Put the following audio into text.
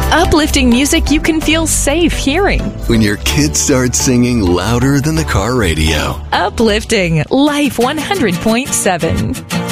Uplifting music you can feel safe hearing. When your kids start singing louder than the car radio. Uplifting Life 100.7.